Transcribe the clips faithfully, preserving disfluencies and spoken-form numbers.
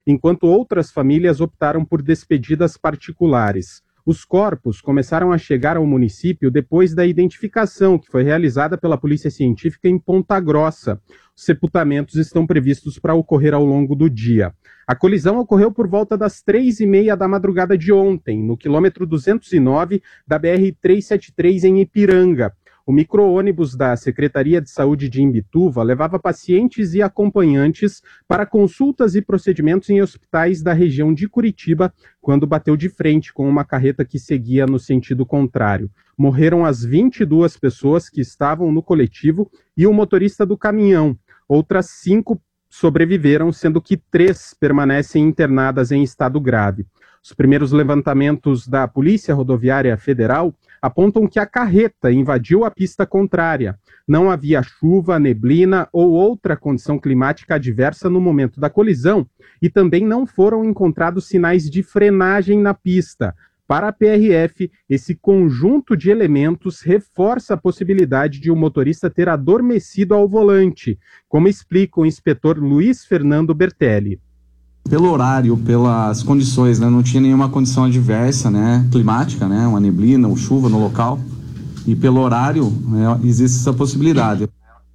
enquanto outras famílias optaram por despedidas particulares. Os corpos começaram a chegar ao município depois da identificação que foi realizada pela Polícia Científica em Ponta Grossa. Os sepultamentos estão previstos para ocorrer ao longo do dia. A colisão ocorreu por volta das três e meia da madrugada de ontem, no quilômetro duzentos e nove da B R trezentos e setenta e três em Ipiranga. O micro-ônibus da Secretaria de Saúde de Imbituva levava pacientes e acompanhantes para consultas e procedimentos em hospitais da região de Curitiba, quando bateu de frente com uma carreta que seguia no sentido contrário. Morreram as vinte e duas pessoas que estavam no coletivo e o motorista do caminhão. Outras cinco sobreviveram, sendo que três permanecem internadas em estado grave. Os primeiros levantamentos da Polícia Rodoviária Federal apontam que a carreta invadiu a pista contrária. Não havia chuva, neblina ou outra condição climática adversa no momento da colisão e também não foram encontrados sinais de frenagem na pista. Para a P R F, esse conjunto de elementos reforça a possibilidade de o motorista ter adormecido ao volante, como explica o inspetor Luiz Fernando Bertelli. Pelo horário, pelas condições, né? Não tinha nenhuma condição adversa, né? Climática, né? Uma neblina ou chuva no local. E pelo horário, né? Existe essa possibilidade.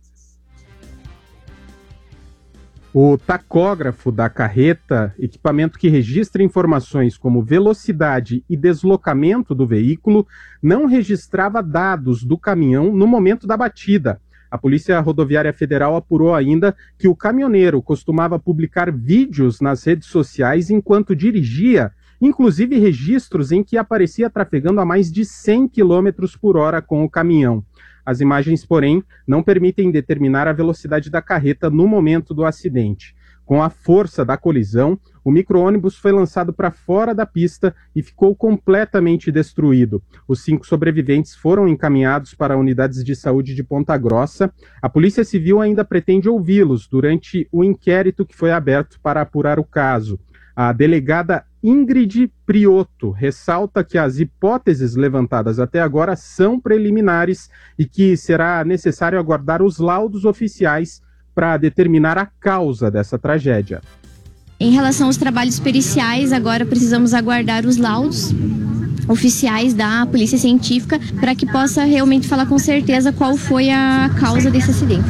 O tacógrafo da carreta, equipamento que registra informações como velocidade e deslocamento do veículo, não registrava dados do caminhão no momento da batida. A Polícia Rodoviária Federal apurou ainda que o caminhoneiro costumava publicar vídeos nas redes sociais enquanto dirigia, inclusive registros em que aparecia trafegando a mais de cem quilômetros por hora com o caminhão. As imagens, porém, não permitem determinar a velocidade da carreta no momento do acidente. Com a força da colisão, o micro-ônibus foi lançado para fora da pista e ficou completamente destruído. Os cinco sobreviventes foram encaminhados para unidades de saúde de Ponta Grossa. A Polícia Civil ainda pretende ouvi-los durante o inquérito que foi aberto para apurar o caso. A delegada Ingrid Priotto ressalta que as hipóteses levantadas até agora são preliminares e que será necessário aguardar os laudos oficiais para determinar a causa dessa tragédia. Em relação aos trabalhos periciais, agora precisamos aguardar os laudos oficiais da Polícia Científica para que possa realmente falar com certeza qual foi a causa desse acidente.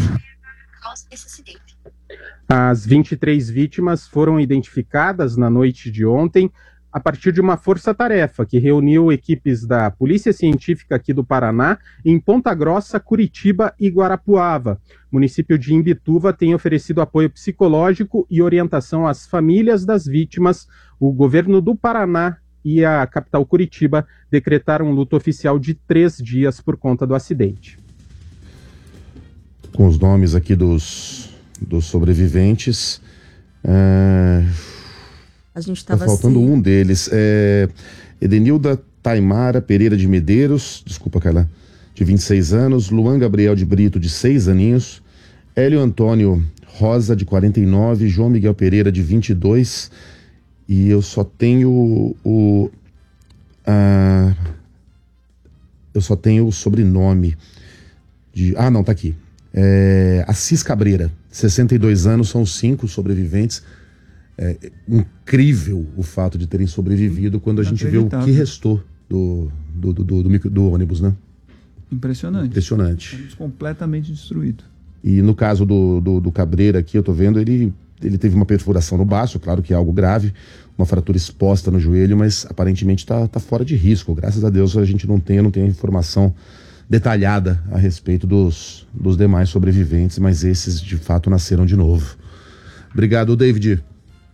As vinte e três vítimas foram identificadas na noite de ontem a partir de uma força-tarefa que reuniu equipes da Polícia Científica aqui do Paraná em Ponta Grossa, Curitiba e Guarapuava. O município de Imbituva tem oferecido apoio psicológico e orientação às famílias das vítimas. O governo do Paraná e a capital Curitiba decretaram um luto oficial de três dias por conta do acidente. Com os nomes aqui dos, dos sobreviventes, é... a gente estava tá faltando assim... um deles, é Edenilda Taimara Pereira de Medeiros, desculpa, Carla, de vinte e seis anos, Luan Gabriel de Brito, de seis aninhos, Hélio Antônio Rosa, de quarenta e nove, João Miguel Pereira, de vinte e dois, e eu só tenho o... A, eu só tenho o sobrenome de... Ah, não, tá aqui. É, Assis Cabreira, sessenta e dois anos, são os cinco sobreviventes. É incrível o fato de terem sobrevivido quando a gente vê o que restou do, do, do, do, do, do ônibus, né? Impressionante. Impressionante. Ônibus completamente destruído. E no caso do, do, do Cabreira aqui, eu tô vendo, ele, ele teve uma perfuração no baço, claro que é algo grave, uma fratura exposta no joelho, mas aparentemente tá, tá fora de risco. Graças a Deus a gente não tem, não tem informação detalhada a respeito dos, dos demais sobreviventes, mas esses de fato nasceram de novo. Obrigado, David.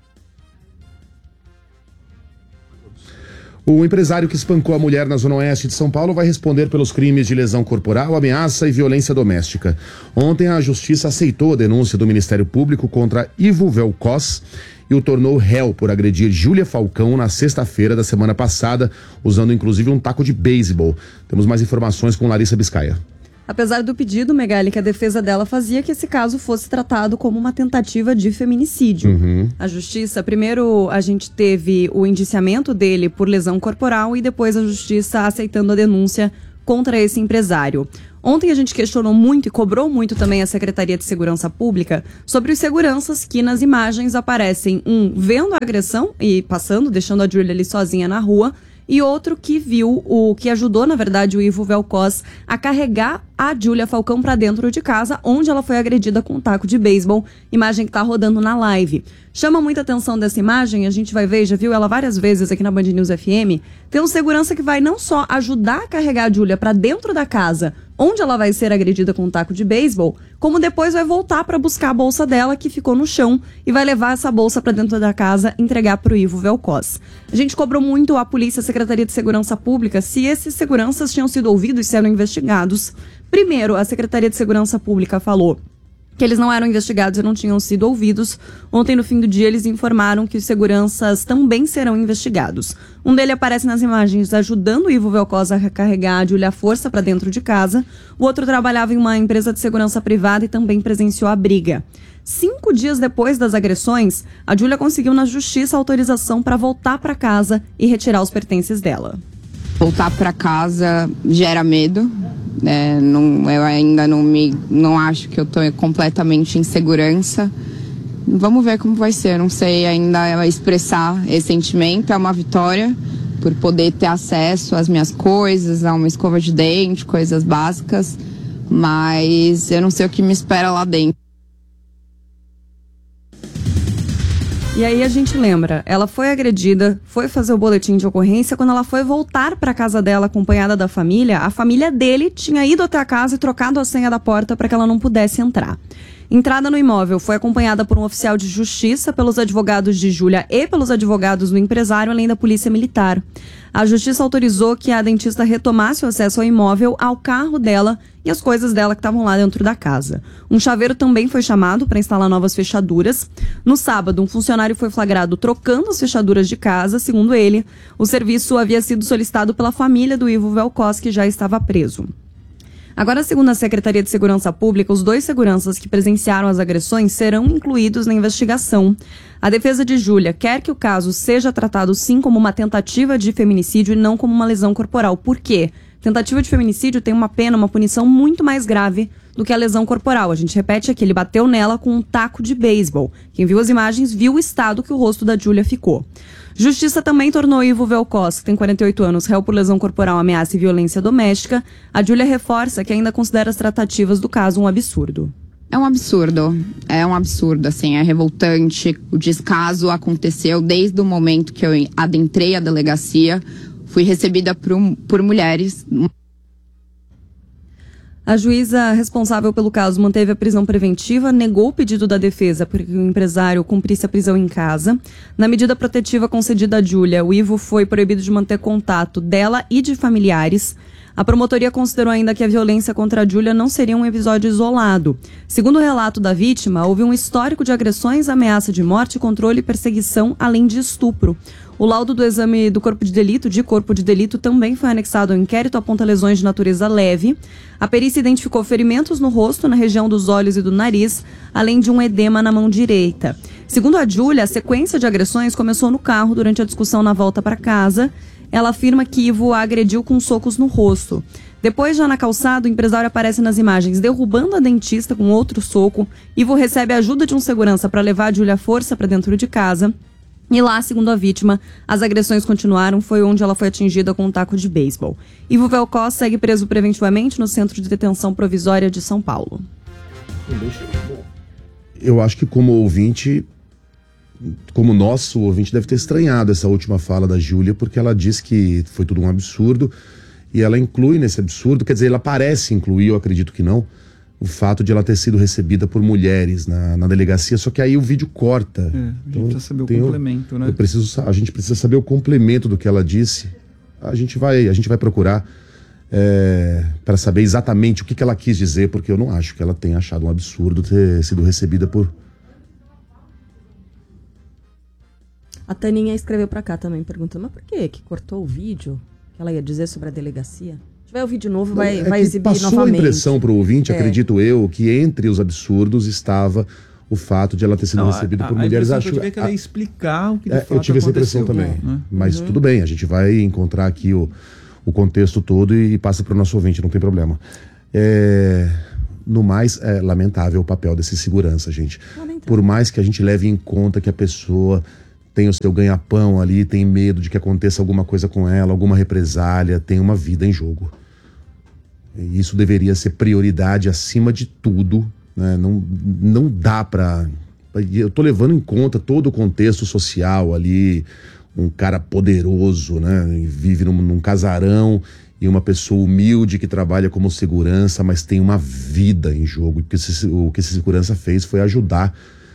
O empresário que espancou a mulher na Zona Oeste de São Paulo vai responder pelos crimes de lesão corporal, ameaça e violência doméstica. Ontem a Justiça aceitou a denúncia do Ministério Público contra Ivo Velkos e o tornou réu por agredir Júlia Falcão na sexta-feira da semana passada, usando inclusive um taco de beisebol. Temos mais informações com Larissa Biscaia. Apesar do pedido, Megali, que a defesa dela fazia que esse caso fosse tratado como uma tentativa de feminicídio. Uhum. A justiça, primeiro a gente teve o indiciamento dele por lesão corporal e depois a justiça aceitando a denúncia contra esse empresário. Ontem a gente questionou muito e cobrou muito também a Secretaria de Segurança Pública sobre os seguranças que nas imagens aparecem um vendo a agressão e passando, deixando a Júlia ali sozinha na rua, e outro que viu, o que ajudou, na verdade, o Ivo Velkos a carregar a Júlia Falcão para dentro de casa, onde ela foi agredida com um taco de beisebol, imagem que tá rodando na live. Chama muita atenção dessa imagem, a gente vai ver, já viu ela várias vezes aqui na Band News F M, tem um segurança que vai não só ajudar a carregar a Júlia para dentro da casa, onde ela vai ser agredida com um taco de beisebol, como depois vai voltar para buscar a bolsa dela que ficou no chão e vai levar essa bolsa para dentro da casa e entregar para o Ivo Velkos. A gente cobrou muito a polícia, a Secretaria de Segurança Pública, se esses seguranças tinham sido ouvidos e eram investigados. Primeiro, a Secretaria de Segurança Pública falou que eles não eram investigados e não tinham sido ouvidos. Ontem, no fim do dia, eles informaram que os seguranças também serão investigados. Um deles aparece nas imagens ajudando o Ivo Velkos a carregar a Júlia à força para dentro de casa. O outro trabalhava em uma empresa de segurança privada e também presenciou a briga. Cinco dias depois das agressões, a Júlia conseguiu na justiça autorização para voltar para casa e retirar os pertences dela. Voltar para casa gera medo. É, não, eu ainda não me não acho que eu estou completamente em segurança. Vamos ver como vai ser. Não sei ainda expressar esse sentimento. É uma vitória por poder ter acesso às minhas coisas, a uma escova de dente, coisas básicas. Mas eu não sei o que me espera lá dentro. E aí a gente lembra, ela foi agredida, foi fazer o boletim de ocorrência, quando ela foi voltar para a casa dela acompanhada da família, a família dele tinha ido até a casa e trocado a senha da porta para que ela não pudesse entrar. Entrada no imóvel foi acompanhada por um oficial de justiça, pelos advogados de Júlia e pelos advogados do empresário, além da polícia militar. A justiça autorizou que a dentista retomasse o acesso ao imóvel, ao carro dela e as coisas dela que estavam lá dentro da casa. Um chaveiro também foi chamado para instalar novas fechaduras. No sábado, um funcionário foi flagrado trocando as fechaduras de casa. Segundo ele, o serviço havia sido solicitado pela família do Ivo Velkos, que já estava preso. Agora, segundo a Secretaria de Segurança Pública, os dois seguranças que presenciaram as agressões serão incluídos na investigação. A defesa de Júlia quer que o caso seja tratado sim como uma tentativa de feminicídio e não como uma lesão corporal. Por quê? Tentativa de feminicídio tem uma pena, uma punição muito mais grave do que a lesão corporal. A gente repete aqui, ele bateu nela com um taco de beisebol. Quem viu as imagens viu o estado que o rosto da Júlia ficou. Justiça também tornou Ivo Velkos, que tem quarenta e oito anos, réu por lesão corporal, ameaça e violência doméstica. A Júlia reforça que ainda considera as tratativas do caso um absurdo. É um absurdo, é um absurdo, assim, é revoltante. O descaso aconteceu desde o momento que eu adentrei a delegacia. Fui recebida por, por mulheres. A juíza responsável pelo caso manteve a prisão preventiva, negou o pedido da defesa para que o empresário cumprisse a prisão em casa. Na medida protetiva concedida a Júlia, o Ivo foi proibido de manter contato dela e de familiares. A promotoria considerou ainda que a violência contra a Júlia não seria um episódio isolado. Segundo o relato da vítima, houve um histórico de agressões, ameaça de morte, controle e perseguição, além de estupro. O laudo do exame do corpo de delito, de corpo de delito, também foi anexado ao inquérito, aponta lesões de natureza leve. A perícia identificou ferimentos no rosto, na região dos olhos e do nariz, além de um edema na mão direita. Segundo a Júlia, a sequência de agressões começou no carro durante a discussão na volta para casa. Ela afirma que Ivo a agrediu com socos no rosto. Depois, já na calçada, o empresário aparece nas imagens derrubando a dentista com outro soco. Ivo recebe a ajuda de um segurança para levar a Júlia à força para dentro de casa. E lá, segundo a vítima, as agressões continuaram, foi onde ela foi atingida com um taco de beisebol. Ivo Velkos segue preso preventivamente no Centro de Detenção Provisória de São Paulo. Eu acho que como ouvinte, como nosso ouvinte, deve ter estranhado essa última fala da Júlia, porque ela diz que foi tudo um absurdo, e ela inclui nesse absurdo, quer dizer, ela parece incluir, eu acredito que não, o fato de ela ter sido recebida por mulheres na, na delegacia, só que aí o vídeo corta. É, a gente então, precisa saber o tem, complemento, né? Eu preciso, a gente precisa saber o complemento do que ela disse. A gente vai, a gente vai procurar é, para saber exatamente o que, que ela quis dizer, porque eu não acho que ela tenha achado um absurdo ter sido recebida por... A Taninha escreveu pra cá também, perguntando, mas por que que cortou o vídeo que ela ia dizer sobre a delegacia? Se tiver o vídeo novo, vai, é vai exibir passou novamente. Passou a impressão pro ouvinte, é. acredito eu, que entre os absurdos estava o fato de ela ter sido Não, recebida a, por a mulheres. Acho que eu tive é que ela ia explicar o que de é, fato eu tive aconteceu. essa impressão também. É. Mas uhum. tudo bem, a gente vai encontrar aqui o, o contexto todo e passa para o nosso ouvinte, não tem problema. É, no mais, é lamentável o papel desse segurança, gente. Por mais que a gente leve em conta que a pessoa tem o seu ganha-pão ali, tem medo de que aconteça alguma coisa com ela, alguma represália, tem uma vida em jogo. E isso deveria ser prioridade acima de tudo, né? Não, não dá pra... Eu tô levando em conta todo o contexto social ali, um cara poderoso, né? Vive num, num casarão, e uma pessoa humilde que trabalha como segurança, mas tem uma vida em jogo. E o que esse, o que esse segurança fez foi ajudar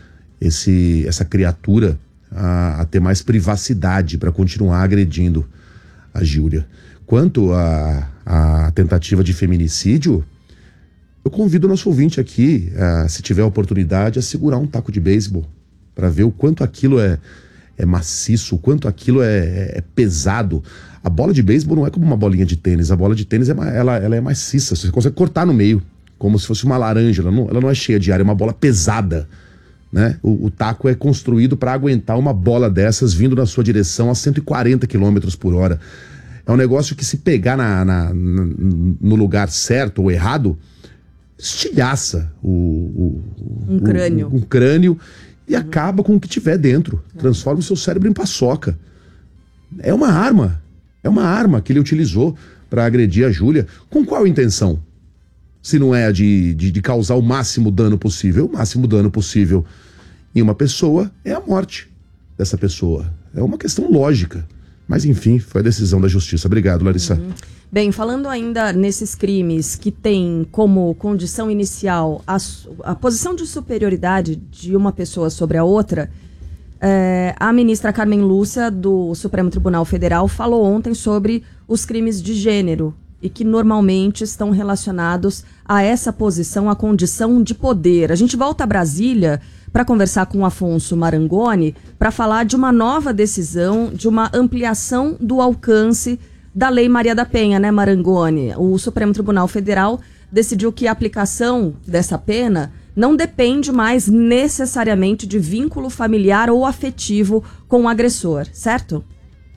esse, essa criatura a, a ter mais privacidade para continuar agredindo a Júlia. Quanto à a, a tentativa de feminicídio, eu convido o nosso ouvinte aqui, a, se tiver a oportunidade, a segurar um taco de beisebol para ver o quanto aquilo é, é maciço, o quanto aquilo é, é, é pesado. A bola de beisebol não é como uma bolinha de tênis. A bola de tênis é, ela, ela é maciça. Você consegue cortar no meio, como se fosse uma laranja. Ela não, ela não é cheia de ar, é uma bola pesada, né? O, o taco é construído para aguentar uma bola dessas vindo na sua direção a cento e quarenta quilômetros por hora. É um negócio que, se pegar na, na, na, no lugar certo ou errado, estilhaça o, o, um, o, crânio. O, um crânio e uhum. acaba com o que tiver dentro. Transforma o seu cérebro em paçoca. É uma arma. É uma arma que ele utilizou para agredir a Júlia. Com qual intenção? Se não é a de, de, de causar o máximo dano possível. O máximo dano possível em uma pessoa é a morte dessa pessoa. É uma questão lógica. Mas, enfim, foi a decisão da justiça. Obrigado, Larissa. Uhum. Bem, falando ainda nesses crimes que têm como condição inicial a, a posição de superioridade de uma pessoa sobre a outra... É, a ministra Carmen Lúcia, do Supremo Tribunal Federal, falou ontem sobre os crimes de gênero e que normalmente estão relacionados a essa posição, a condição de poder. A gente volta a Brasília para conversar com o Afonso Marangoni para falar de uma nova decisão, de uma ampliação do alcance da Lei Maria da Penha, né, Marangoni? O Supremo Tribunal Federal decidiu que a aplicação dessa pena não depende mais necessariamente de vínculo familiar ou afetivo com o agressor, certo?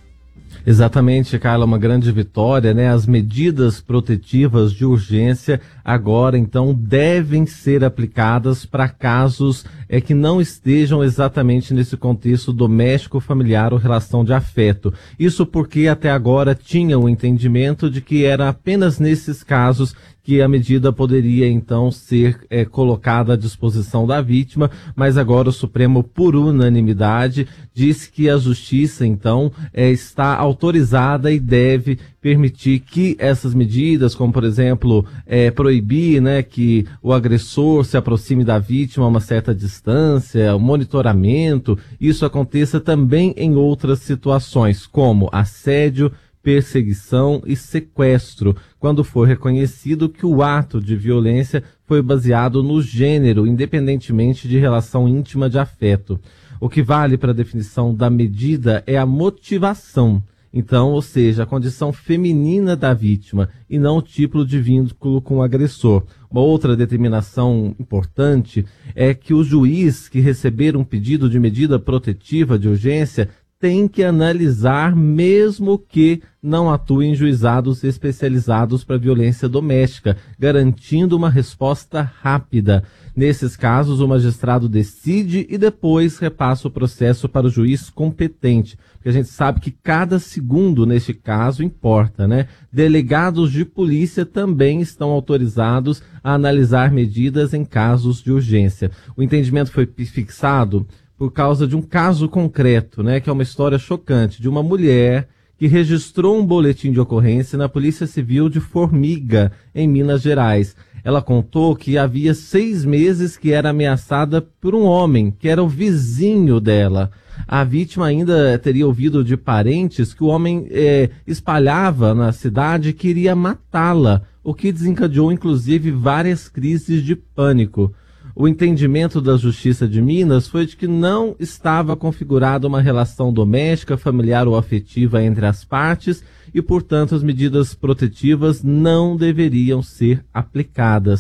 Exatamente, Carla, uma grande vitória, né? As medidas protetivas de urgência agora, então, devem ser aplicadas para casos é, que não estejam exatamente nesse contexto doméstico, familiar ou relação de afeto. Isso porque até agora tinha o entendimento de que era apenas nesses casos que a medida poderia, então, ser é, colocada à disposição da vítima, mas agora o Supremo, por unanimidade, disse que a Justiça, então, é, está autorizada e deve permitir que essas medidas, como, por exemplo, é, proibir, né, que o agressor se aproxime da vítima a uma certa distância, o monitoramento, isso aconteça também em outras situações, como assédio, perseguição e sequestro, quando for reconhecido que o ato de violência foi baseado no gênero, independentemente de relação íntima de afeto. O que vale para a definição da medida é a motivação. Então, ou seja, a condição feminina da vítima e não o tipo de vínculo com o agressor. Uma outra determinação importante é que o juiz que receber um pedido de medida protetiva de urgência tem que analisar, mesmo que não atue em juizados especializados para violência doméstica, garantindo uma resposta rápida. Nesses casos, o magistrado decide e depois repassa o processo para o juiz competente, porque a gente sabe que cada segundo neste caso importa, né? Delegados de polícia também estão autorizados a analisar medidas em casos de urgência. O entendimento foi fixado por causa de um caso concreto, né, que é uma história chocante, de uma mulher que registrou um boletim de ocorrência na Polícia Civil de Formiga, em Minas Gerais. Ela contou que havia seis meses que era ameaçada por um homem, que era o vizinho dela. A vítima ainda teria ouvido de parentes que o homem eh, espalhava na cidade e queria matá-la, o que desencadeou inclusive várias crises de pânico. O entendimento da Justiça de Minas foi de que não estava configurada uma relação doméstica, familiar ou afetiva entre as partes e, portanto, as medidas protetivas não deveriam ser aplicadas.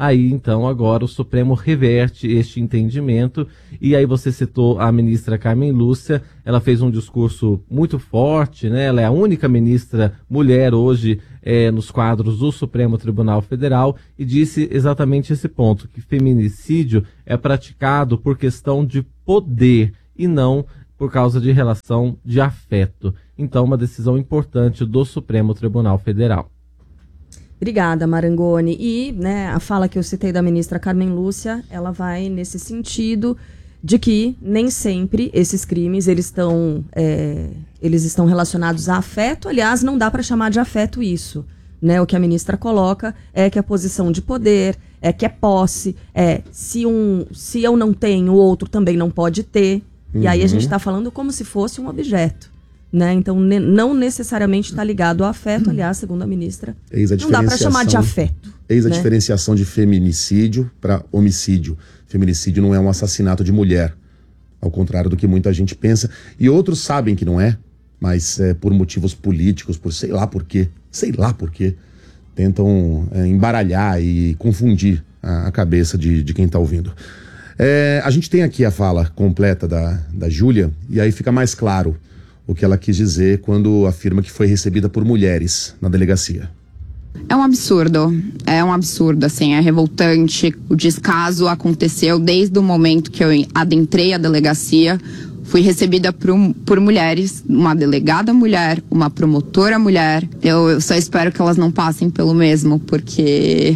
Aí, então, agora o Supremo reverte este entendimento. E aí você citou a ministra Carmen Lúcia, ela fez um discurso muito forte, né? Ela é a única ministra mulher hoje é, nos quadros do Supremo Tribunal Federal e disse exatamente esse ponto, que feminicídio é praticado por questão de poder e não por causa de relação de afeto. Então, uma decisão importante do Supremo Tribunal Federal. Obrigada, Marangoni. E né, a fala que eu citei da ministra Carmen Lúcia, ela vai nesse sentido de que nem sempre esses crimes eles estão, é, eles estão relacionados a afeto. Aliás, não dá para chamar de afeto isso. Né? O que a ministra coloca é que a posição de poder, é que é posse, é se, um, se eu não tenho, o outro também não pode ter. Uhum. E aí a gente está falando como se fosse um objeto. Né? Então, ne- não necessariamente está ligado ao afeto, aliás, segundo a ministra, Eis a não dá para chamar de afeto. Eis a né? diferenciação de feminicídio para homicídio. Feminicídio não é um assassinato de mulher, ao contrário do que muita gente pensa. E outros sabem que não é, mas é, por motivos políticos, por sei lá por quê, sei lá por quê, tentam é, embaralhar e confundir a, a cabeça de, de quem está ouvindo. É, a gente tem aqui a fala completa da, da Júlia, e aí fica mais claro o que ela quis dizer quando afirma que foi recebida por mulheres na delegacia. É um absurdo, é um absurdo, assim, é revoltante. O descaso aconteceu desde o momento que eu adentrei a delegacia. Fui recebida por, por mulheres, uma delegada mulher, uma promotora mulher. Eu, eu só espero que elas não passem pelo mesmo, porque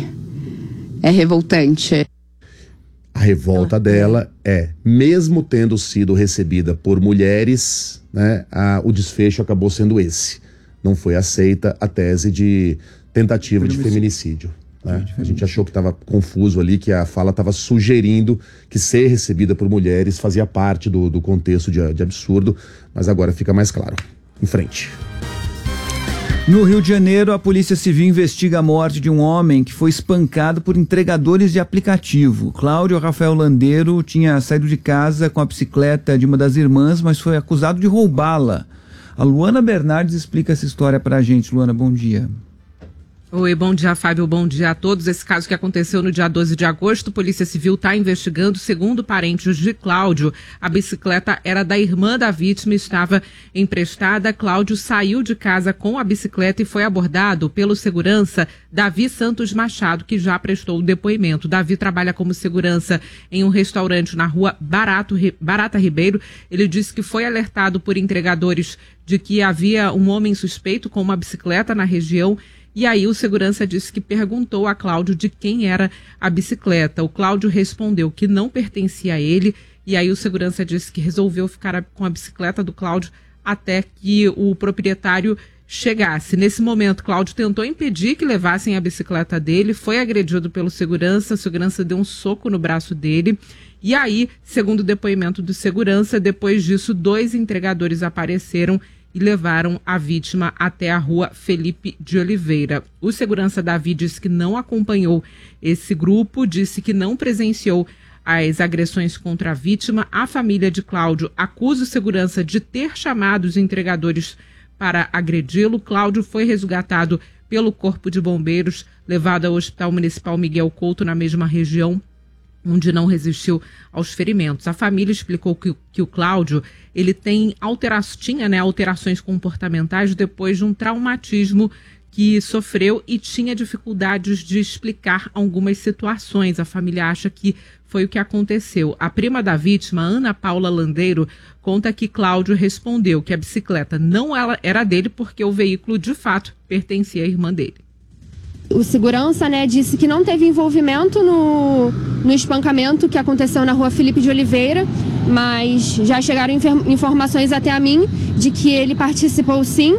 é revoltante. A revolta dela é, mesmo tendo sido recebida por mulheres, né, a, o desfecho acabou sendo esse. Não foi aceita a tese de tentativa de feminicídio. Né? A gente achou que estava confuso ali, que a fala estava sugerindo que ser recebida por mulheres fazia parte do, do contexto de, de absurdo, mas agora fica mais claro. Em frente. No Rio de Janeiro, a Polícia Civil investiga a morte de um homem que foi espancado por entregadores de aplicativo. Cláudio Rafael Landeiro tinha saído de casa com a bicicleta de uma das irmãs, mas foi acusado de roubá-la. A Luana Bernardes explica essa história pra gente. Luana, bom dia. Oi, bom dia, Fábio, bom dia a todos. Esse caso que aconteceu no dia doze de agosto, a Polícia Civil está investigando. Segundo parentes de Cláudio, a bicicleta era da irmã da vítima e estava emprestada. Cláudio saiu de casa com a bicicleta e foi abordado pelo segurança Davi Santos Machado, que já prestou o depoimento. Davi trabalha como segurança em um restaurante na rua Barato, Barata Ribeiro. Ele disse que foi alertado por entregadores de que havia um homem suspeito com uma bicicleta na região. E aí o segurança disse que perguntou a Cláudio de quem era a bicicleta. O Cláudio respondeu que não pertencia a ele. E aí o segurança disse que resolveu ficar com a bicicleta do Cláudio até que o proprietário chegasse. Nesse momento, Cláudio tentou impedir que levassem a bicicleta dele, foi agredido pelo segurança, o segurança deu um soco no braço dele. E aí, segundo o depoimento do segurança, depois disso, dois entregadores apareceram e levaram a vítima até a rua Felipe de Oliveira. O segurança Davi disse que não acompanhou esse grupo, disse que não presenciou as agressões contra a vítima. A família de Cláudio acusa o segurança de ter chamado os entregadores para agredi-lo. Cláudio foi resgatado pelo Corpo de Bombeiros, levado ao Hospital Municipal Miguel Couto, na mesma região, onde não resistiu aos ferimentos. A família explicou que, que o Cláudio ele tem altera- tinha né, alterações comportamentais depois de um traumatismo que sofreu e tinha dificuldades de explicar algumas situações. A família acha que foi o que aconteceu. A prima da vítima, Ana Paula Landeiro, conta que Cláudio respondeu que a bicicleta não era dele porque o veículo, de fato, pertencia à irmã dele. O segurança, né, disse que não teve envolvimento no, no espancamento que aconteceu na rua Felipe de Oliveira, mas já chegaram infer- informações até a mim de que ele participou sim.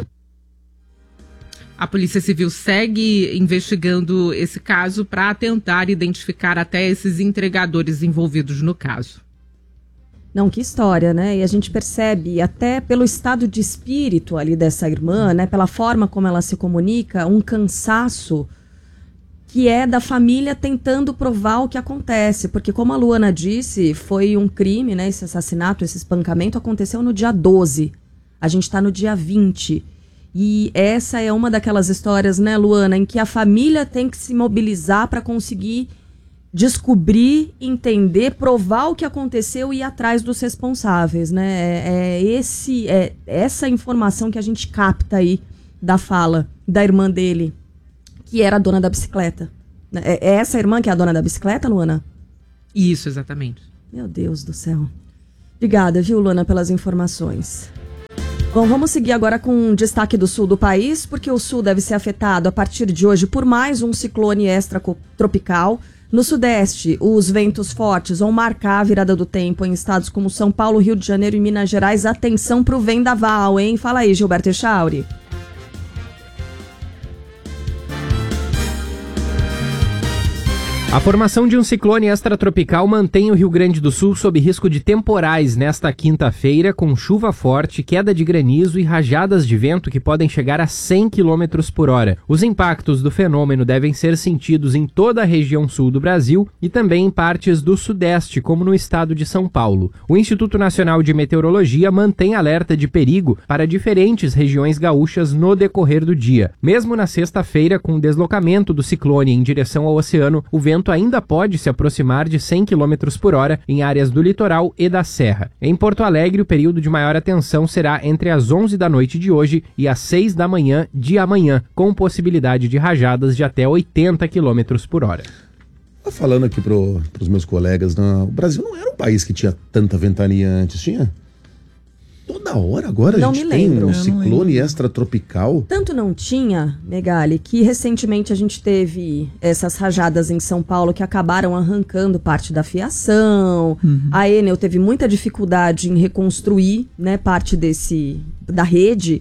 A Polícia Civil segue investigando esse caso para tentar identificar até esses entregadores envolvidos no caso. Não, que história, né? E a gente percebe, até pelo estado de espírito ali dessa irmã, né? Pela forma como ela se comunica, um cansaço que é da família tentando provar o que acontece. Porque, como a Luana disse, foi um crime, né? Esse assassinato, esse espancamento aconteceu no dia doze. A gente está no dia vinte. E essa é uma daquelas histórias, né, Luana, em que a família tem que se mobilizar para conseguir descobrir, entender, provar o que aconteceu e ir atrás dos responsáveis, né? É, é, esse, é essa informação que a gente capta aí da fala da irmã dele, que era a dona da bicicleta. É, é essa irmã que é a dona da bicicleta, Luana? Isso, exatamente. Meu Deus do céu. Obrigada, viu, Luana, pelas informações. Bom, vamos seguir agora com um destaque do sul do país, porque o sul deve ser afetado a partir de hoje por mais um ciclone extratropical. No sudeste, os ventos fortes vão marcar a virada do tempo em estados como São Paulo, Rio de Janeiro e Minas Gerais. Atenção pro vendaval, hein? Fala aí, Gilberto Echauri. A formação de um ciclone extratropical mantém o Rio Grande do Sul sob risco de temporais nesta quinta-feira, com chuva forte, queda de granizo e rajadas de vento que podem chegar a cem quilômetros por hora. Os impactos do fenômeno devem ser sentidos em toda a região sul do Brasil e também em partes do sudeste, como no estado de São Paulo. O Instituto Nacional de Meteorologia mantém alerta de perigo para diferentes regiões gaúchas no decorrer do dia. Mesmo na sexta-feira, com o deslocamento do ciclone em direção ao oceano, o vento ainda pode se aproximar de cem quilômetros por hora em áreas do litoral e da serra. Em Porto Alegre, o período de maior atenção será entre as onze da noite de hoje e as seis da manhã de amanhã, com possibilidade de rajadas de até oitenta quilômetros por hora. Falando aqui para os meus colegas, não, o Brasil não era um país que tinha tanta ventania antes, tinha? Toda hora agora não a gente me tem lembro. um ciclone extratropical. Tanto não tinha, Megali, que recentemente a gente teve essas rajadas em São Paulo que acabaram arrancando parte da fiação. Uhum. A Enel teve muita dificuldade em reconstruir, né, parte desse, da rede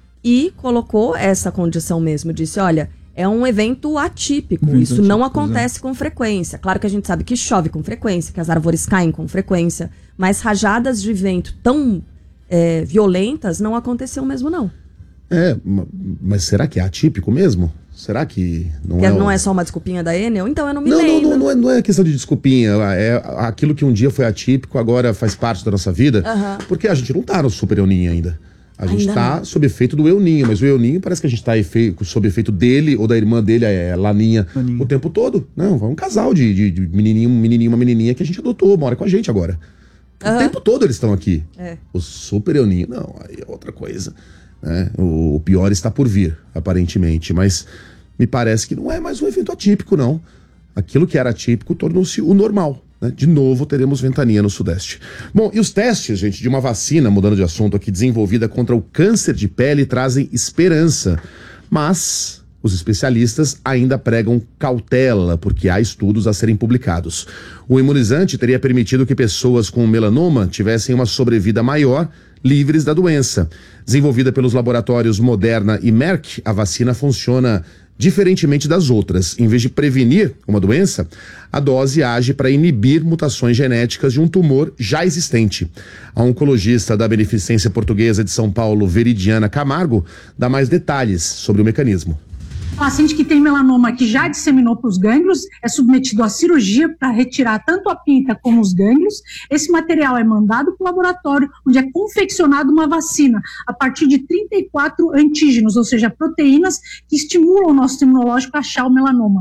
e colocou essa condição mesmo. Disse, olha, é um evento atípico, evento isso atípico, não acontece é. com frequência. Claro que a gente sabe que chove com frequência, que as árvores caem com frequência, mas rajadas de vento tão... É, violentas não aconteceu mesmo, não. É, mas será que é atípico mesmo? Será que não que é... não um... é só uma desculpinha da Enel? Então eu não me não, lembro. Não, não, não, é, não é questão de desculpinha. É aquilo que um dia foi atípico, agora faz parte da nossa vida. Uhum. Porque a gente não tá no super El Ninho ainda. A gente ainda tá não. sob efeito do El Ninho, mas o El Ninho parece que a gente tá efeito, sob efeito dele ou da irmã dele, é Laninha, Laninha. o tempo todo. Não, é um casal de, de, de menininho, um menininho, uma menininha que a gente adotou, mora com a gente agora. O uhum. tempo todo eles estão aqui. É. O super El Ninho, não, aí é outra coisa. Né? O, o pior está por vir, aparentemente. Mas me parece que não é mais um evento atípico, não. Aquilo que era atípico tornou-se o normal. Né? De novo, teremos ventania no Sudeste. Bom, e os testes, gente, de uma vacina, mudando de assunto aqui, desenvolvida contra o câncer de pele, trazem esperança. Mas... os especialistas ainda pregam cautela, porque há estudos a serem publicados. O imunizante teria permitido que pessoas com melanoma tivessem uma sobrevida maior, livres da doença. Desenvolvida pelos laboratórios Moderna e Merck, a vacina funciona diferentemente das outras. Em vez de prevenir uma doença, a dose age para inibir mutações genéticas de um tumor já existente. A oncologista da Beneficência Portuguesa de São Paulo, Veridiana Camargo, dá mais detalhes sobre o mecanismo. O paciente que tem melanoma que já disseminou para os gânglios é submetido à cirurgia para retirar tanto a pinta como os gânglios. Esse material é mandado para o laboratório, onde é confeccionada uma vacina a partir de trinta e quatro antígenos, ou seja, proteínas que estimulam o nosso sistema imunológico a achar o melanoma.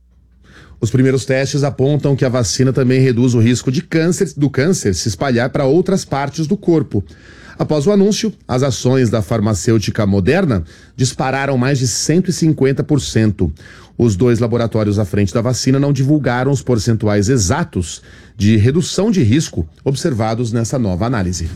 Os primeiros testes apontam que a vacina também reduz o risco de câncer, do câncer se espalhar para outras partes do corpo. Após o anúncio, as ações da farmacêutica Moderna dispararam mais de cento e cinquenta por cento. Os dois laboratórios à frente da vacina não divulgaram os percentuais exatos de redução de risco observados nessa nova análise.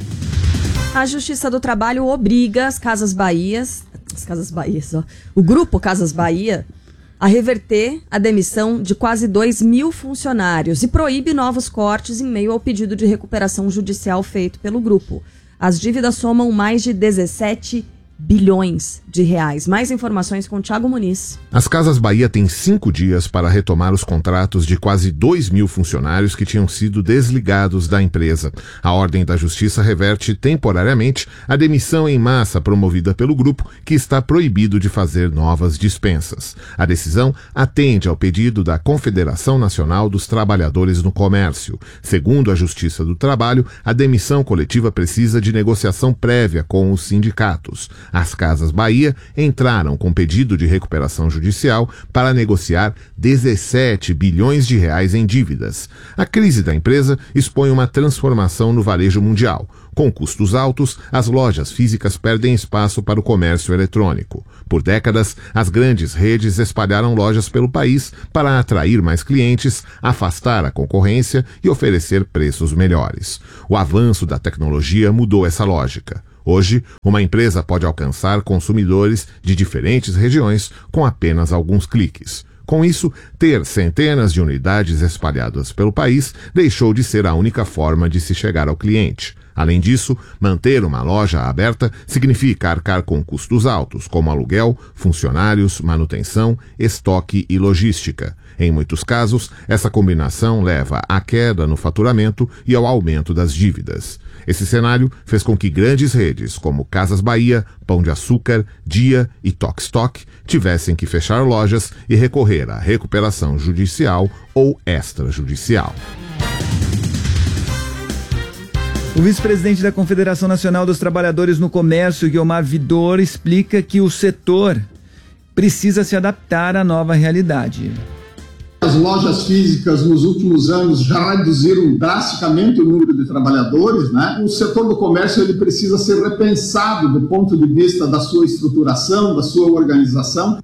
A Justiça do Trabalho obriga as Casas Bahias, as Casas Bahias, ó, o grupo Casas Bahia, a reverter a demissão de quase dois mil funcionários e proíbe novos cortes em meio ao pedido de recuperação judicial feito pelo grupo. As dívidas somam mais de dezessete bilhões de reais. Mais informações com Thiago Muniz. As Casas Bahia têm cinco dias para retomar os contratos de quase dois mil funcionários que tinham sido desligados da empresa. A ordem da Justiça reverte temporariamente a demissão em massa promovida pelo grupo, que está proibido de fazer novas dispensas. A decisão atende ao pedido da Confederação Nacional dos Trabalhadores no Comércio. Segundo a Justiça do Trabalho, a demissão coletiva precisa de negociação prévia com os sindicatos. As Casas Bahia entraram com pedido de recuperação judicial para negociar dezessete bilhões de reais em dívidas. A crise da empresa expõe uma transformação no varejo mundial. Com custos altos, as lojas físicas perdem espaço para o comércio eletrônico. Por décadas, as grandes redes espalharam lojas pelo país para atrair mais clientes, afastar a concorrência e oferecer preços melhores. O avanço da tecnologia mudou essa lógica. Hoje, uma empresa pode alcançar consumidores de diferentes regiões com apenas alguns cliques. Com isso, ter centenas de unidades espalhadas pelo país deixou de ser a única forma de se chegar ao cliente. Além disso, manter uma loja aberta significa arcar com custos altos, como aluguel, funcionários, manutenção, estoque e logística. Em muitos casos, essa combinação leva à queda no faturamento e ao aumento das dívidas. Esse cenário fez com que grandes redes como Casas Bahia, Pão de Açúcar, Dia e Tok Stock tivessem que fechar lojas e recorrer à recuperação judicial ou extrajudicial. O vice-presidente da Confederação Nacional dos Trabalhadores no Comércio, Guiomar Vidor, explica que o setor precisa se adaptar à nova realidade. As lojas físicas nos últimos anos já reduziram drasticamente o número de trabalhadores, né? O setor do comércio ele precisa ser repensado do ponto de vista da sua estruturação, da sua organização.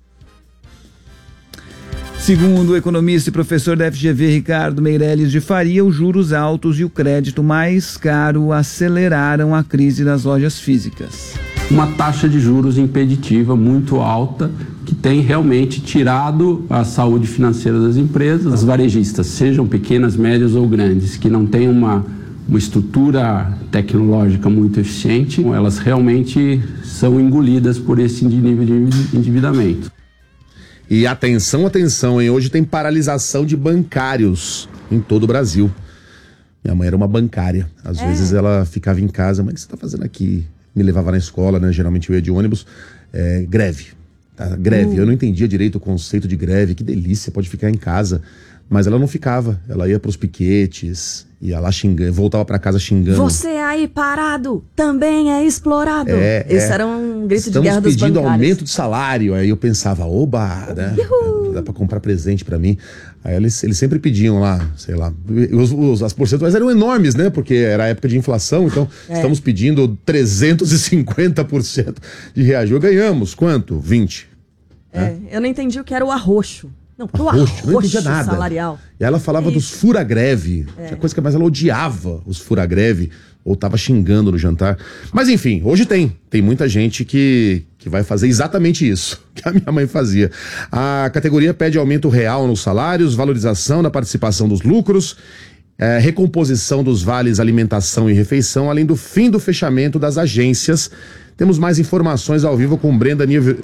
Segundo o economista e professor da F G V, Ricardo Meirelles de Faria, os juros altos e o crédito mais caro aceleraram a crise das lojas físicas. Uma taxa de juros impeditiva muito alta que tem realmente tirado a saúde financeira das empresas. As varejistas, sejam pequenas, médias ou grandes, que não têm uma, uma estrutura tecnológica muito eficiente, elas realmente são engolidas por esse nível de endividamento. E atenção, atenção, hein? Hoje tem paralisação de bancários em todo o Brasil. Minha mãe era uma bancária. Às é. vezes ela ficava em casa, mãe, o que você tá fazendo aqui? Me levava na escola, né? Geralmente eu ia de ônibus. É, greve. Tá? Greve. Uh. Eu não entendia direito o conceito de greve. Que delícia, pode ficar em casa. Mas ela não ficava. Ela ia pros piquetes, ia lá xingando, voltava pra casa xingando. Você aí parado também é explorado. É, Esse é. era um grito Estamos de guerra dos bancários. pedindo aumento de salário. Aí eu pensava, oba, né? Uhul. Dá pra comprar presente pra mim. Aí eles, eles sempre pediam lá, sei lá. Os, os, as porcentuais eram enormes, né? Porque era a época de inflação, então é. estamos pedindo trezentos e cinquenta por cento de reajuste. Ganhamos quanto? vinte. É, né? Eu não entendi o que era o arroxo. Não, o arroxo, arroxo não entendia nada. salarial. E ela falava é dos fura-greve. É. Tinha coisa que mais ela odiava os fura-greve. Ou tava xingando no jantar. Mas enfim, hoje tem. Tem muita gente que, que vai fazer exatamente isso que a minha mãe fazia. A categoria pede aumento real nos salários, valorização da participação dos lucros, é, recomposição dos vales alimentação e refeição, além do fim do fechamento das agências. Temos mais informações ao vivo com Brenda Nível.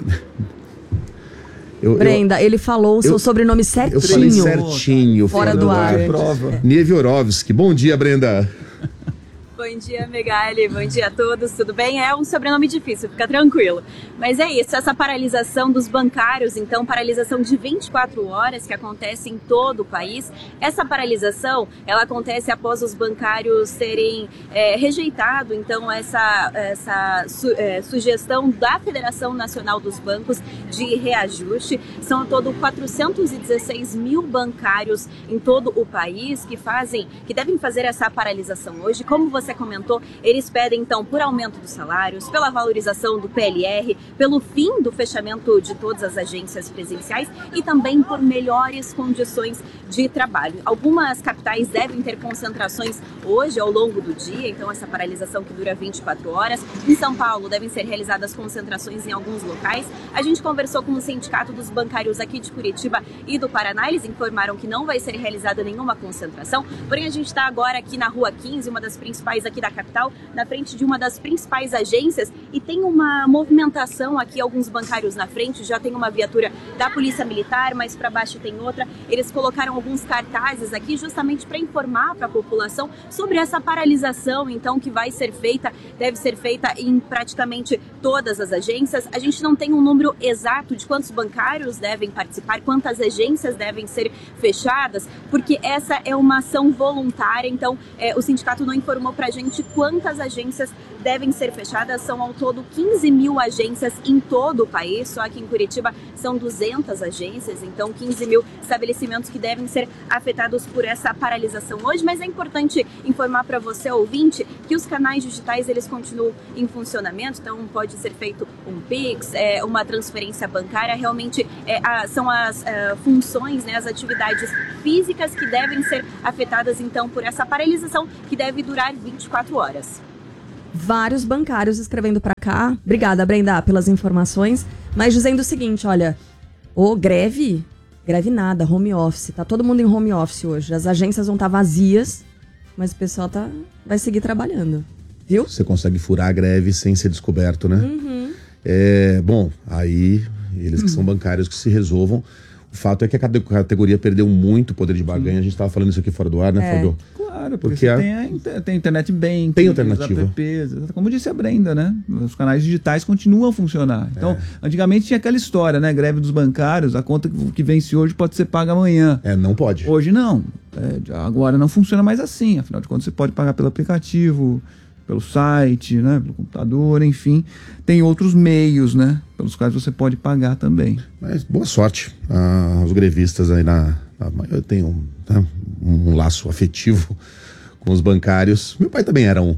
Eu, Brenda, eu, ele falou o seu eu, sobrenome certinho. Eu falei certinho. Fora do ar. Niewiorowski. Bom dia, Brenda. Bom dia, Megali. Bom dia a todos. Tudo bem? É um sobrenome difícil, fica tranquilo. Mas é isso, essa paralisação dos bancários, então, paralisação de vinte e quatro horas que acontece em todo o país. Essa paralisação, ela acontece após os bancários terem é, rejeitado, então, essa, essa su, é, sugestão da Federação Nacional dos Bancos de reajuste. São ao todo quatrocentos e dezesseis mil bancários em todo o país que fazem, que devem fazer essa paralisação hoje. Como você comentou, eles pedem então por aumento dos salários, pela valorização do P L R, pelo fim do fechamento de todas as agências presenciais e também por melhores condições de trabalho. Algumas capitais devem ter concentrações hoje ao longo do dia, então essa paralisação que dura vinte e quatro horas. Em São Paulo devem ser realizadas concentrações em alguns locais. A gente conversou com o Sindicato dos Bancários aqui de Curitiba e do Paraná, eles informaram que não vai ser realizada nenhuma concentração, porém a gente está agora aqui na Rua quinze, uma das principais aqui da capital, na frente de uma das principais agências, e tem uma movimentação aqui, alguns bancários na frente, já tem uma viatura da Polícia Militar, mas para baixo tem outra. Eles colocaram alguns cartazes aqui justamente para informar para a população sobre essa paralisação, então, que vai ser feita, deve ser feita em praticamente todas as agências. A gente não tem um número exato exato de quantos bancários devem participar, quantas agências devem ser fechadas, porque essa é uma ação voluntária, então é, o sindicato não informou para a gente quantas agências devem ser fechadas. São ao todo quinze mil agências em todo o país, só aqui em Curitiba são duzentas agências, então quinze mil estabelecimentos que devem ser afetados por essa paralisação hoje, mas é importante informar para você, ouvinte, que os canais digitais eles continuam em funcionamento, então pode ser feito um Pix, é, uma transferência bancária, realmente é, a, são as a, funções, né, as atividades físicas que devem ser afetadas então por essa paralisação que deve durar vinte e quatro horas. Vários bancários escrevendo para cá, obrigada Brenda pelas informações, mas dizendo o seguinte, olha, ô greve, greve nada, home office, tá todo mundo em home office hoje, as agências vão estar vazias, mas o pessoal tá, vai seguir trabalhando, viu? Você consegue furar a greve sem ser descoberto, né? Uhum. É, bom, aí eles que são bancários que se resolvam. O fato é que a categoria perdeu muito poder de barganha. A gente estava falando isso aqui fora do ar, né, É. Fábio? Claro, porque, Porque você a- tem, a inter- tem internet banking, Tem alternativa. os apps, como disse a Brenda, né? Os canais digitais continuam a funcionar. Então, É. antigamente tinha aquela história, né? Greve dos bancários, a conta que- que vence hoje pode ser paga amanhã. É, não pode. Hoje não. É, agora não funciona mais assim. Afinal de contas, você pode pagar pelo aplicativo, pelo site, né? Pelo computador, enfim. Tem outros meios, né? Pelos quais você pode pagar também. Mas boa sorte ah, aos grevistas aí na, na- eu tenho né, um laço afetivo com os bancários. Meu pai também era um.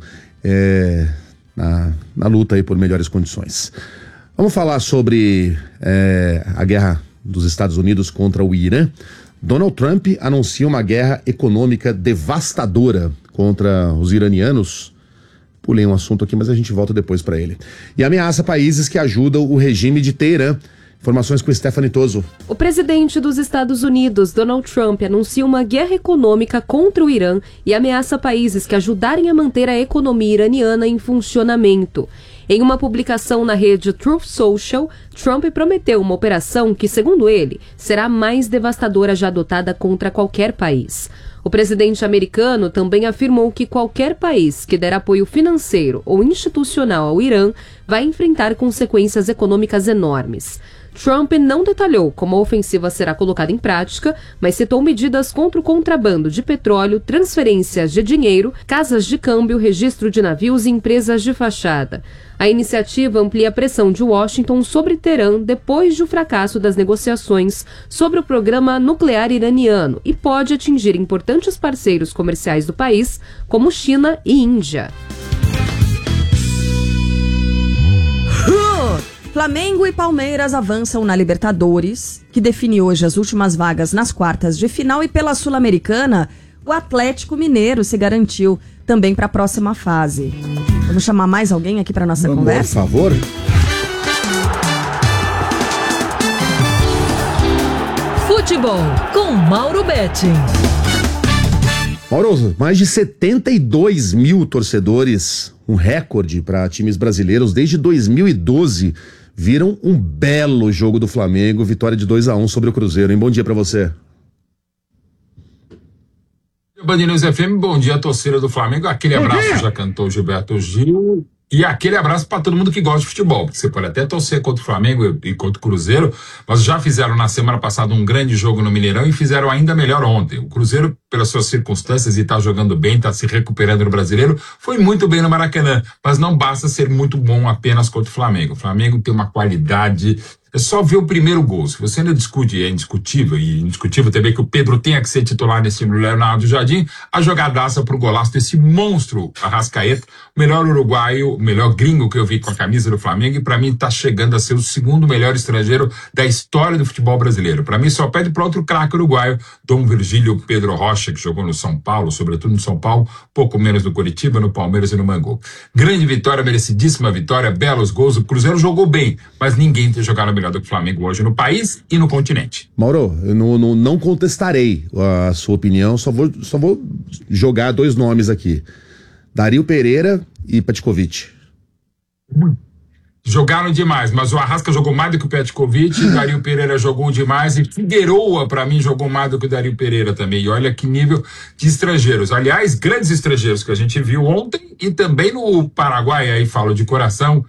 É, na, na luta aí por melhores condições. Vamos falar sobre é, a guerra dos Estados Unidos contra o Irã. Donald Trump anuncia uma guerra econômica devastadora contra os iranianos. Pulei um assunto aqui, mas a gente volta depois para ele. E ameaça países que ajudam o regime de Teherã. Informações com Stephanie Toso. O presidente dos Estados Unidos, Donald Trump, anuncia uma guerra econômica contra o Irã e ameaça países que ajudarem a manter a economia iraniana em funcionamento. Em uma publicação na rede Truth Social, Trump prometeu uma operação que, segundo ele, será a mais devastadora já adotada contra qualquer país. O presidente americano também afirmou que qualquer país que der apoio financeiro ou institucional ao Irã vai enfrentar consequências econômicas enormes. Trump não detalhou como a ofensiva será colocada em prática, mas citou medidas contra o contrabando de petróleo, transferências de dinheiro, casas de câmbio, registro de navios e empresas de fachada. A iniciativa amplia a pressão de Washington sobre Teherã depois do fracasso das negociações sobre o programa nuclear iraniano e pode atingir importantes parceiros comerciais do país, como China e Índia. Flamengo e Palmeiras avançam na Libertadores, que define hoje as últimas vagas nas quartas de final, e pela Sul-Americana, o Atlético Mineiro se garantiu também para a próxima fase. Vamos chamar mais alguém aqui para nossa Vamos, conversa? por favor. Futebol com Mauro Betting. Mauro, mais de setenta e dois mil torcedores, um recorde para times brasileiros desde dois mil e doze, viram um belo jogo do Flamengo, vitória de dois a um sobre o Cruzeiro, hein? Bom dia para você. Band News F M, bom dia, torcida do Flamengo. Aquele abraço, já cantou Gilberto Gil. E aquele abraço para todo mundo que gosta de futebol, porque você pode até torcer contra o Flamengo e contra o Cruzeiro, mas já fizeram na semana passada um grande jogo no Mineirão e fizeram ainda melhor ontem. O Cruzeiro, pelas suas circunstâncias e está jogando bem, está se recuperando no Brasileiro, foi muito bem no Maracanã, mas não basta ser muito bom apenas contra o Flamengo. O Flamengo tem uma qualidade. É só ver o primeiro gol. Se você ainda discute, é indiscutível, e indiscutível também que o Pedro tenha que ser titular nesse time do Leonardo Jardim, a jogadaça pro golaço desse monstro Arrascaeta, o melhor uruguaio, o melhor gringo que eu vi com a camisa do Flamengo, e pra mim tá chegando a ser o segundo melhor estrangeiro da história do futebol brasileiro. Pra mim só pede pro outro craque uruguaio, Dom Virgílio Pedro Rocha, que jogou no São Paulo, sobretudo no São Paulo, pouco menos no Curitiba, no Palmeiras e no Bangu. Grande vitória, merecidíssima vitória, belos gols. O Cruzeiro jogou bem, mas ninguém tem jogado melhor do que o Flamengo hoje no país e no continente. Mauro, eu não, não, não contestarei a sua opinião, só vou, só vou jogar dois nomes aqui. Dario Pereira e Petkovic. Jogaram demais, mas o Arrasca jogou mais do que o Petkovic, o Dario Pereira jogou demais, e Figueroa, pra mim, jogou mais do que o Dario Pereira também. E olha que nível de estrangeiros. Aliás, grandes estrangeiros que a gente viu ontem e também no Paraguai, aí falo de coração,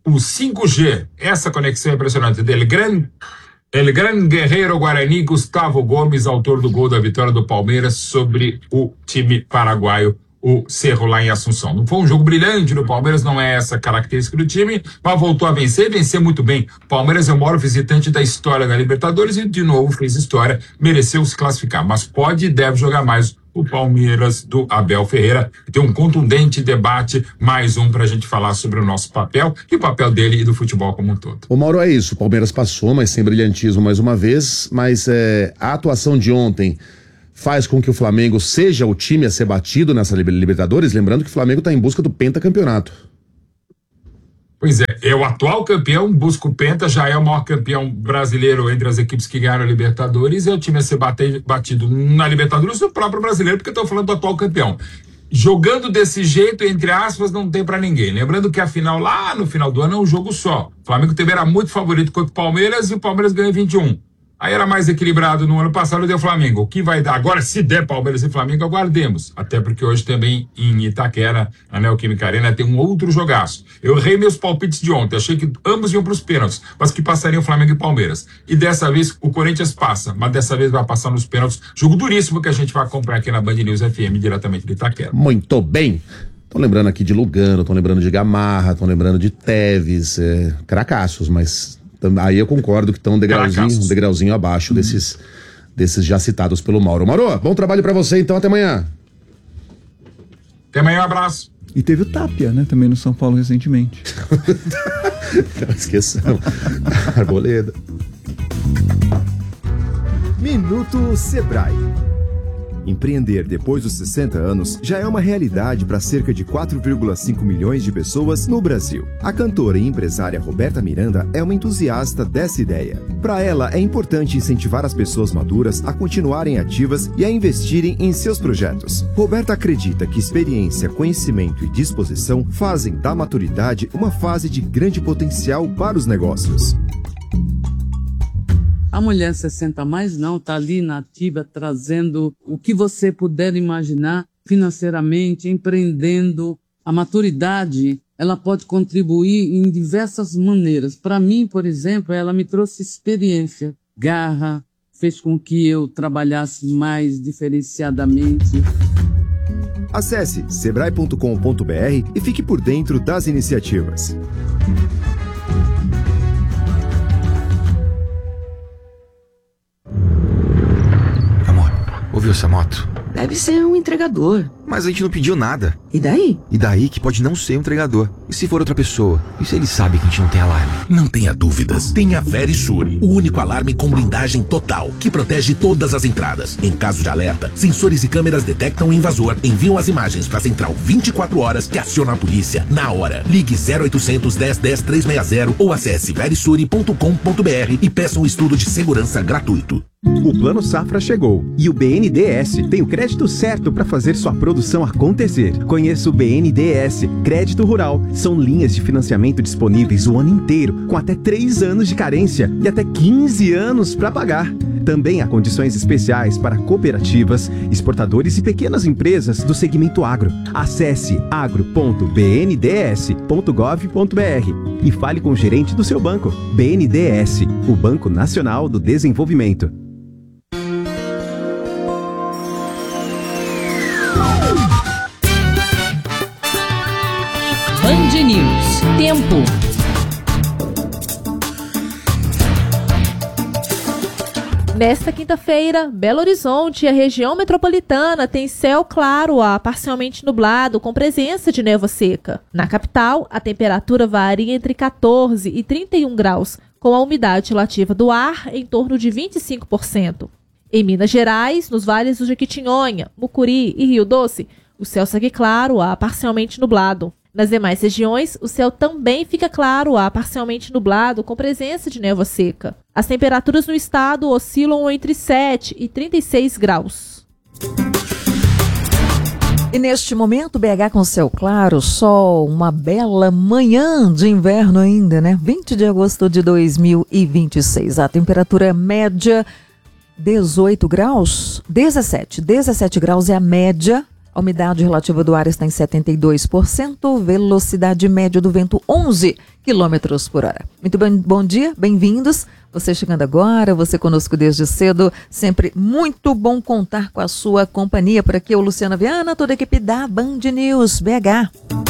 o cinco G, essa conexão é impressionante, dele grande. El Gran Guerreiro Guarani Gustavo Gomes, autor do gol da vitória do Palmeiras sobre o time paraguaio, o Cerro, lá em Assunção. Não foi um jogo brilhante do Palmeiras, não é essa característica do time, mas voltou a vencer e vencer muito bem. O Palmeiras é o maior visitante da história da Libertadores e de novo fez história, mereceu se classificar, mas pode e deve jogar mais o Palmeiras do Abel Ferreira. Tem um contundente debate, mais um para a gente falar sobre o nosso papel e o papel dele e do futebol como um todo. O Mauro, é isso, o Palmeiras passou, mas sem brilhantismo mais uma vez, mas é, a atuação de ontem faz com que o Flamengo seja o time a ser batido nessa Libertadores, lembrando que o Flamengo está em busca do pentacampeonato. Pois é, é o atual campeão, busca o Penta, já é o maior campeão brasileiro entre as equipes que ganharam a Libertadores, é o time a ser bate, batido na Libertadores do próprio brasileiro, porque estou falando do atual campeão. Jogando desse jeito, entre aspas, não tem pra ninguém. Lembrando que a final lá no final do ano é um jogo só. O Flamengo teve era muito favorito contra o Palmeiras e o Palmeiras ganhou vinte e um. Aí era mais equilibrado no ano passado, deu Flamengo. O que vai dar? Agora, se der Palmeiras e Flamengo, aguardemos. Até porque hoje também em Itaquera, na Neoquímica Arena, tem um outro jogaço. Eu errei meus palpites de ontem. Achei que ambos iam para os pênaltis, mas que passariam Flamengo e Palmeiras. E dessa vez o Corinthians passa, mas dessa vez vai passar nos pênaltis. Jogo duríssimo que a gente vai acompanhar aqui na Band News F M, diretamente de Itaquera. Muito bem. Estão lembrando aqui de Lugano, estão lembrando de Gamarra, estão lembrando de Teves, é, cracassos, mas... Aí eu concordo que estão um degrauzinho, um degrauzinho abaixo uhum. desses, desses já citados pelo Mauro. Mauro, bom trabalho pra você então, até amanhã. Até amanhã, um abraço. E teve o Tapia, né, também no São Paulo recentemente. Não esqueçam. Arboleda. Minuto Sebrae. Empreender depois dos sessenta anos já é uma realidade para cerca de quatro vírgula cinco milhões de pessoas no Brasil. A cantora e empresária Roberta Miranda é uma entusiasta dessa ideia. Para ela, é importante incentivar as pessoas maduras a continuarem ativas e a investirem em seus projetos. Roberta acredita que experiência, conhecimento e disposição fazem da maturidade uma fase de grande potencial para os negócios. A mulher sessenta mais não, está ali na ativa, trazendo o que você puder imaginar financeiramente, empreendendo. A maturidade, ela pode contribuir em diversas maneiras. Para mim, por exemplo, ela me trouxe experiência, garra, fez com que eu trabalhasse mais diferenciadamente. Acesse sebrae ponto com ponto br e fique por dentro das iniciativas. Ouviu essa moto? Deve ser um entregador. Mas a gente não pediu nada. E daí? E daí que pode não ser um entregador. E se for outra pessoa? E se ele sabe que a gente não tem alarme? Não tenha dúvidas. Tenha Verisure, o único alarme com blindagem total, que protege todas as entradas. Em caso de alerta, sensores e câmeras detectam o invasor, enviam as imagens para a central vinte e quatro horas que aciona a polícia na hora. Ligue zero oitocentos, dez, dez, trezentos e sessenta ou acesse verisure ponto com ponto br e peça um estudo de segurança gratuito. O Plano Safra chegou e o B N D E S tem o crédito certo para fazer sua produção acontecer. Conheça o B N D E S Crédito Rural. São linhas de financiamento disponíveis o ano inteiro, com até três anos de carência e até quinze anos para pagar. Também há condições especiais para cooperativas, exportadores e pequenas empresas do segmento agro. Acesse agro ponto b n d s ponto gov ponto b r e fale com o gerente do seu banco. B N D E S, o Banco Nacional do Desenvolvimento. Band News. Tempo. Nesta quinta-feira, Belo Horizonte e a região metropolitana tem céu claro a parcialmente nublado com presença de névoa seca. Na capital, a temperatura varia entre quatorze e trinta e um graus, com a umidade relativa do ar em torno de vinte e cinco por cento. Em Minas Gerais, nos vales do Jequitinhonha, Mucuri e Rio Doce, o céu segue claro a parcialmente nublado. Nas demais regiões, o céu também fica claro a parcialmente nublado com presença de névoa seca. As temperaturas no estado oscilam entre sete e trinta e seis graus. E neste momento, B H com céu claro, sol, uma bela manhã de inverno ainda, né? vinte de agosto de dois mil e vinte e seis. A temperatura média, dezoito graus, dezessete, dezessete graus é a média A umidade relativa do ar está em setenta e dois por cento, velocidade média do vento onze quilômetros por hora. Muito bem, bom dia, bem-vindos. Você chegando agora, você conosco desde cedo, sempre muito bom contar com a sua companhia. Por aqui, o Luciana Viana, toda a equipe da Band News B H.